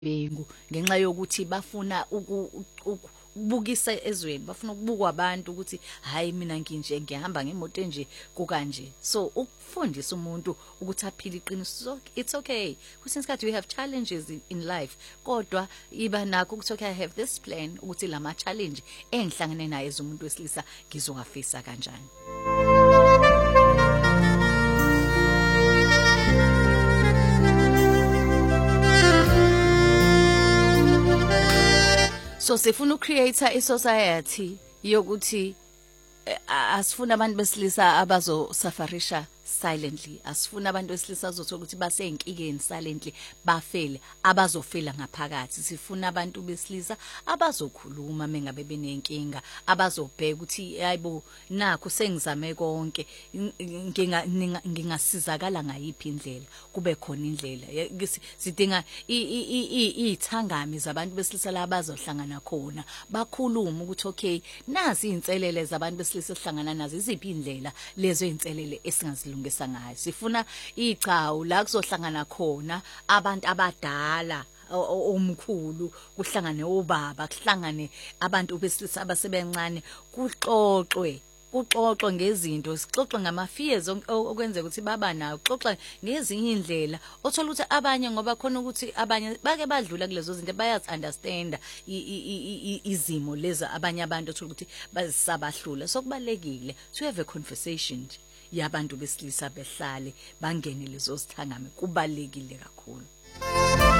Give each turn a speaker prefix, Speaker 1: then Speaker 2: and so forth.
Speaker 1: bengu ngenxa yokuthi bafuna ukubukisa ezweni, bafuna ukubukwa abantu ukuthi hayi mina nginje ngihamba ngemoto enje kukanje. So ukufundisa umuntu ukuthi aphile iqiniso, it's okay. Kwesinye isikhathi we have challenges in life, kodwa iba nakho ukuthi okay, I have this plan ukuthi lama challenge engihlangene naye as umuntu wesilisa ngizowafisa kanjani. So sifuna ucreate a society yokuthi asifuna abantu besilisa abazo safarisha silently, asifuna abantu besilisa azothola ukuthi baseyinkikeni silently bafele, abazofela ngaphakathi. Sifuna abantu besilisa abazokhuluma mengabe benenkinga, abazobheka ukuthi hayibo nakho sengizame konke, ngingasizakala ngayiphi indlela, kube khona indlela. Sidinga izithangami zabantu besilisa labazohlangana khona bakhuluma ukuthi okay, nazi inselele zabantu besilisa sihlangana nazo, iziphi indlela lezo inselele esingazilungisa ngayo. Sifuna ichawu la kuzohlangana khona abantu abadala omkhulu, kuhlangane obaba, kuhlangane abantu besilisa abasebencane, kuxoxwe ngezinto, sixoxe ngama fears okwenzeka ukuthi baba nawo, xoxa ngezinye indlela othola ukuthi abanye ngoba khona ukuthi abanye bake badlula kulezo zinto bayazi understand izimo lezi abanye abantu othola ukuthi bazisabahlula. So kubalekile to have a conversation yabantu besilisa behlale bangene lezo sithangame, kubalekile kakhulu.